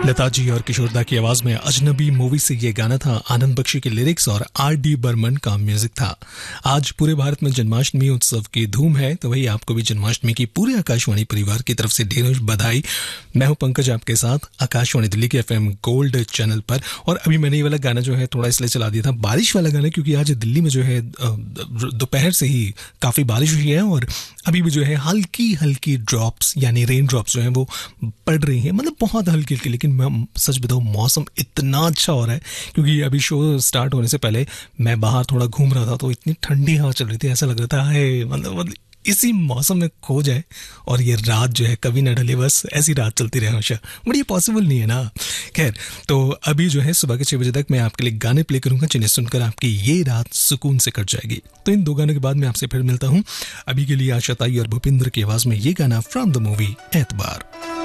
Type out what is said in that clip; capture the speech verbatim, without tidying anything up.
लता जी और किशोरदा की आवाज में अजनबी मूवी से ये गाना था। आनंद बख्शी के लिरिक्स और आर डी बर्मन का म्यूजिक था। आज पूरे भारत में जन्माष्टमी उत्सव की धूम है, तो वही आपको भी जन्माष्टमी की पूरे आकाशवाणी परिवार की तरफ से ढेरों बधाई। मैं हूं पंकज आपके साथ आकाशवाणी दिल्ली के एफएम गोल्ड चैनल पर। और अभी मैंने ये वाला गाना जो है थोड़ा इसलिए चला दिया था, बारिश वाला गाना, क्योंकि आज दिल्ली में जो है दोपहर से ही काफी बारिश हुई है और अभी भी जो है हल्की हल्की ड्रॉप्स यानी रेन ड्रॉप्स जो है वो पड़ रही हैं, मतलब बहुत हल्की हल्की। लेकिन मैं सच बताऊं, मौसम इतना अच्छा हो रहा है, क्योंकि अभी शो स्टार्ट होने से पहले मैं बाहर थोड़ा घूम रहा था तो इतनी ठंडी हवा चल रही थी, ऐसा लग रहा था है मतलब मतलब इसी मौसम में खो जाए और ये रात जो है कभी न ढले, बस ऐसी रात चलती रहे हमेशा। बट ये पॉसिबल नहीं है ना। खैर, तो अभी जो है सुबह के छह बजे तक मैं आपके लिए गाने प्ले करूंगा जिन्हें सुनकर आपकी ये रात सुकून से कट जाएगी। तो इन दो गानों के बाद मैं आपसे फिर मिलता हूं। अभी के लिए आशा ताई और भूपिंदर की आवाज में ये गाना फ्रॉम द मूवी एतबार।